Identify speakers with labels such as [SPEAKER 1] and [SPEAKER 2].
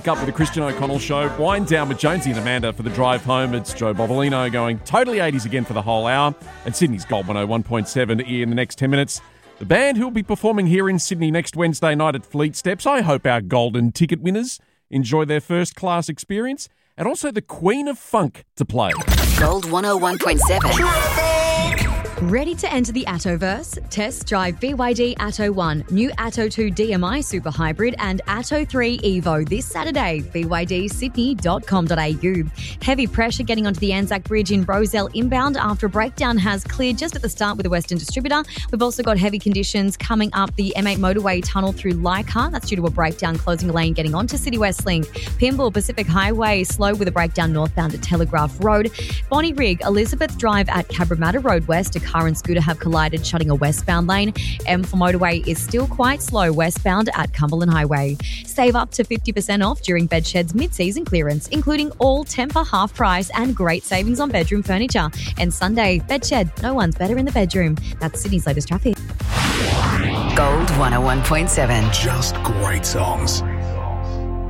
[SPEAKER 1] Up with the Christian O'Connell Show. Wind down with Jonesy and Amanda for the drive home. It's Joe Bovolino going totally 80s again for the whole hour. And Sydney's Gold 101.7 in the next 10 minutes. The band who'll be performing here in Sydney next Wednesday night at Fleet Steps. I hope our golden ticket winners enjoy their first class experience. And also the Queen of Funk to play.
[SPEAKER 2] Gold 101.7.
[SPEAKER 3] Ready to enter the Attoverse? Test drive BYD Atto 1, new Atto 2 DMI Super Hybrid and Atto 3 Evo this Saturday. BYDSydney.com.au. Heavy pressure getting onto the Anzac Bridge in Rozelle inbound after a breakdown has cleared just at the start with the Western Distributor. We've also got heavy conditions coming up the M8 motorway tunnel through Leichhardt. That's due to a breakdown closing a lane getting onto City West Link. Pymble Pacific Highway slow with a breakdown northbound at Telegraph Road. Bonnie Rig, Elizabeth Drive at Cabramatta Road West. A car and scooter have collided, shutting a westbound lane. M4 motorway is still quite slow westbound at Cumberland Highway. Save up to 50% off during Bedshed's mid-season clearance, including all Tempur half price and great savings on bedroom furniture. And Sunday, Bedshed, no one's better in the bedroom. That's Sydney's latest traffic.
[SPEAKER 2] Gold 101.7.
[SPEAKER 4] Just great songs.